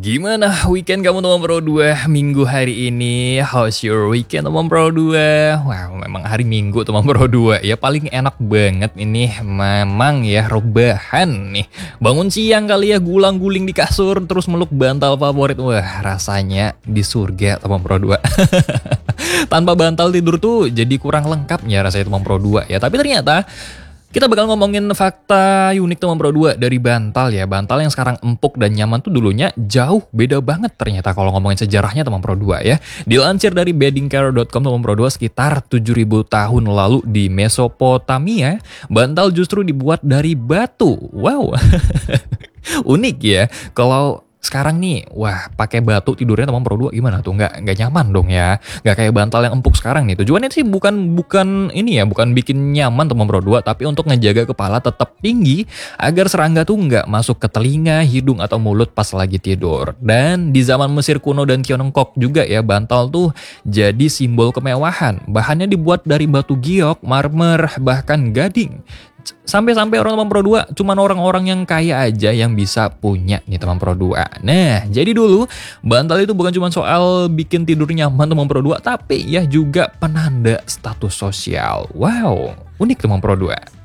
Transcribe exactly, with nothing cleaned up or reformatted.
Gimana weekend kamu teman Pro dua minggu hari ini? How's your weekend teman Pro dua? Wow, memang hari Minggu teman Pro dua ya paling enak banget ini. Memang ya rebahan nih. Bangun siang kali ya, gulang-guling di kasur terus meluk bantal favorit. Wah, rasanya di surga teman Pro dua. Tanpa bantal tidur tuh jadi kurang lengkapnya rasanya teman Pro dua ya. Tapi ternyata kita bakal ngomongin fakta unik teman Pro dua dari bantal ya. Bantal yang sekarang empuk dan nyaman tuh dulunya jauh beda banget ternyata kalau ngomongin sejarahnya teman Pro dua ya. Dilansir dari bedding care dot com teman Pro dua, sekitar tujuh ribu tahun lalu di Mesopotamia, bantal justru dibuat dari batu. Wow. Unik ya. Kalau sekarang nih, wah pakai batu tidurnya teman Pro dua gimana tuh? Nggak, nggak nyaman dong ya. Nggak kayak bantal yang empuk sekarang nih. Tujuannya sih bukan bukan ini ya, bukan bikin nyaman teman Pro dua, tapi untuk ngejaga kepala tetap tinggi agar serangga tuh nggak masuk ke telinga, hidung, atau mulut pas lagi tidur. Dan di zaman Mesir kuno dan Tiongkok juga ya, bantal tuh jadi simbol kemewahan. Bahannya dibuat dari batu giok, marmer, bahkan gading. Sampai-sampai orang teman Pro dua cuman orang-orang yang kaya aja yang bisa punya nih teman Pro dua. Nah, jadi dulu bantal itu bukan cuma soal bikin tidur nyaman teman Pro dua, tapi ya juga penanda status sosial. Wow, unik teman Pro dua.